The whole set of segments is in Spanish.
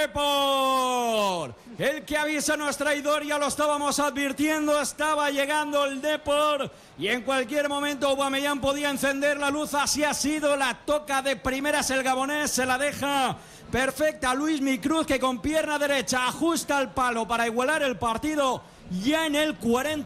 Depor. El que avisa no es traidor, ya lo estábamos advirtiendo, estaba llegando el Depor y en cualquier momento Aubameyang podía encender la luz. Así ha sido, la toca de primeras el gabonés, se la deja perfecta Luismi Cruz, que con pierna derecha ajusta el palo para igualar el partido. Ya en el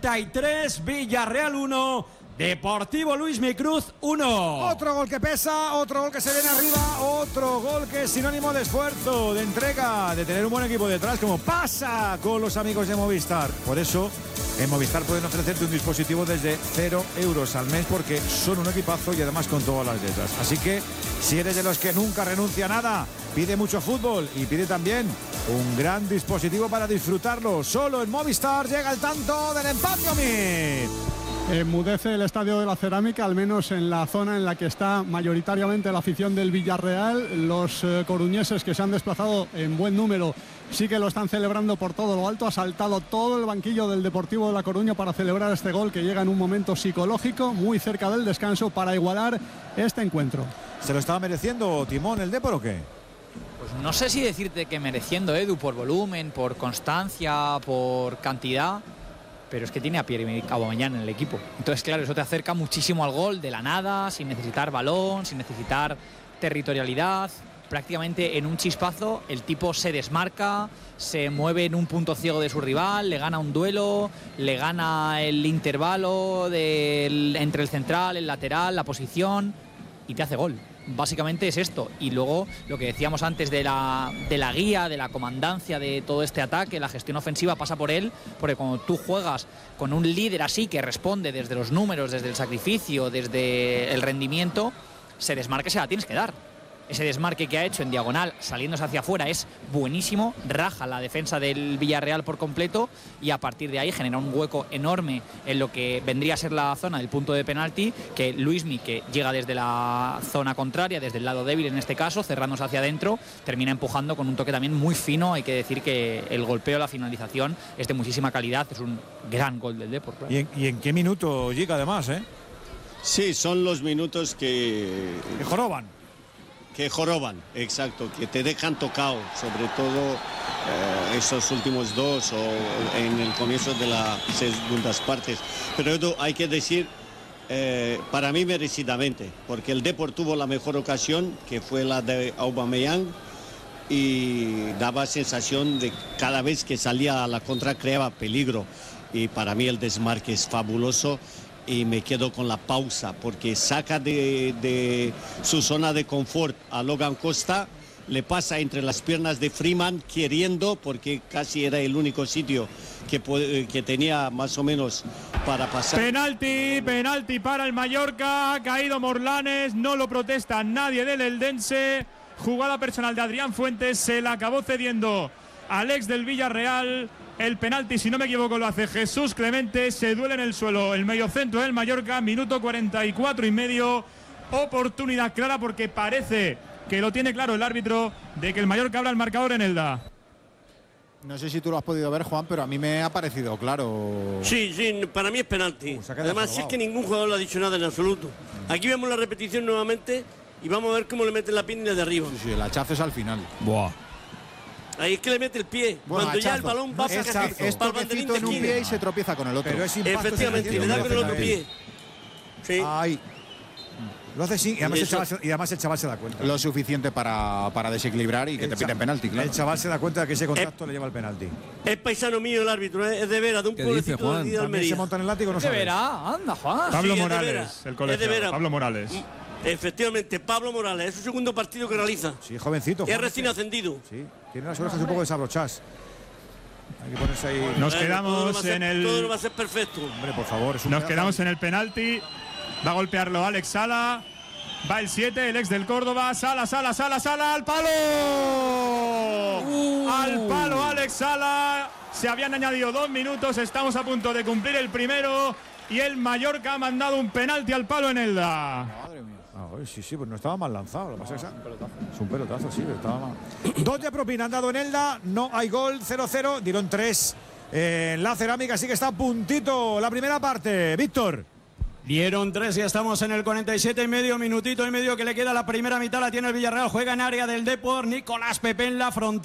43, Villarreal 1, Deportivo Luismi Cruz 1. Otro gol que pesa, otro gol que se viene arriba, otro gol que es sinónimo de esfuerzo, de entrega, de tener un buen equipo detrás, como pasa con los amigos de Movistar. Por eso, en Movistar pueden ofrecerte un dispositivo desde 0 euros al mes, porque son un equipazo y además con todas las letras. Así que, si eres de los que nunca renuncia a nada, pide mucho fútbol y pide también un gran dispositivo para disfrutarlo. Solo en Movistar llega el tanto del empate, Omid. Enmudece el Estadio de la Cerámica, al menos en la zona en la que está mayoritariamente la afición del Villarreal. Los coruñeses, que se han desplazado en buen número, sí que lo están celebrando por todo lo alto. Ha saltado todo el banquillo del Deportivo de La Coruña para celebrar este gol, que llega en un momento psicológico muy cerca del descanso para igualar este encuentro. ¿Se lo estaba mereciendo Timón el Depor o qué? Pues no sé si decirte que mereciendo, Edu, por volumen, por constancia, por cantidad, pero es que tiene a Pierre-Emerick Aubameyang en el equipo. Entonces, claro, eso te acerca muchísimo al gol de la nada, sin necesitar balón, sin necesitar territorialidad. Prácticamente en un chispazo el tipo se desmarca, se mueve en un punto ciego de su rival, le gana un duelo, le gana el intervalo entre el central, el lateral, la posición, y te hace gol. Básicamente es esto. Y luego lo que decíamos antes de la guía, de la comandancia de todo este ataque, la gestión ofensiva pasa por él, porque cuando tú juegas con un líder así que responde desde los números, desde el sacrificio, desde el rendimiento, se desmarque, se la tienes que dar. Ese desmarque que ha hecho en diagonal, saliéndose hacia afuera, es buenísimo, raja la defensa del Villarreal por completo y a partir de ahí genera un hueco enorme en lo que vendría a ser la zona del punto de penalti, que Luismi, que llega desde la zona contraria, desde el lado débil en este caso, cerrándose hacia adentro, termina empujando con un toque también muy fino. Hay que decir que el golpeo, la finalización es de muchísima calidad, es un gran gol del Depor. Claro. ¿Y en qué minuto llega además, Sí, son los minutos que joroban. Que joroban, exacto, que te dejan tocado, sobre todo esos últimos dos o en el comienzo de las segundas partes. Pero esto hay que decir, para mí merecidamente, porque el Depor tuvo la mejor ocasión, que fue la de Aubameyang, y daba sensación de cada vez que salía a la contra creaba peligro. Y para mí el desmarque es fabuloso. Y me quedo con la pausa, porque saca de su zona de confort a Logan Costa, le pasa entre las piernas de Freeman queriendo, porque casi era el único sitio que tenía más o menos para pasar. Penalti para el Mallorca, ha caído Morlanes, no lo protesta nadie del Eldense. Jugada personal de Adrián Fuentes, se la acabó cediendo al ex del Villarreal. El penalti, si no me equivoco, lo hace Jesús Clemente. Se duele en el suelo el mediocentro del Mallorca. Minuto 44 y medio. Oportunidad clara, porque parece que lo tiene claro el árbitro de que el Mallorca abra el marcador en Elda. No sé si tú lo has podido ver, Juan, pero a mí me ha parecido claro. Sí, para mí es penalti. Además, si es que ningún jugador le ha dicho nada en absoluto. Aquí vemos la repetición nuevamente y vamos a ver cómo le meten la pierna de arriba. Sí, el hachazo es al final. Buah. Ahí es que le mete el pie. Bueno, cuando hachazo. ya el balón va Es toquecito en un pie y se tropieza con el otro. Pero es impacto. Efectivamente, le da con el otro pie. Sí. Ay. Lo hace sí, y además el chaval se da cuenta. Lo suficiente para desequilibrar y que te piten penalti, claro. El chaval se da cuenta de que ese contacto le lleva el penalti. Es paisano mío el árbitro, es de Vera, de un pueblecito de Almería. Se monta en el látigo, no De sabes. Vera, anda, Juan. Pablo Sí, Morales, el colegiado. Pablo Morales. Efectivamente, Pablo Morales, es su segundo partido que realiza. Sí, jovencito. Es recién ascendido. Sí, tiene las orejas un poco desabrochadas. Hay que ponerse ahí. Nos quedamos en el. Todo no va a ser perfecto. Hombre, por favor. Nos quedamos en el penalti. Va a golpearlo Alex Sala. Va el 7, el ex del Córdoba. Sala, al palo. Al palo, Alex Sala. Se habían añadido 2 minutos. Estamos a punto de cumplir el primero. Y el Mallorca ha mandado un penalti al palo en Elda. Madre mía. Sí, pues no estaba mal lanzado. Lo que pasa es un pelotazo, sí, pero estaba mal. 2 de propina han dado en Elda. No hay gol, 0-0. Dieron 3 en la Cerámica, así que está a puntito la primera parte. Víctor. Dieron 3 y estamos en el 47 y medio, minutito y medio que le queda la primera mitad. La tiene el Villarreal, juega en área del Depor. Nicolás Pepe en la frontera.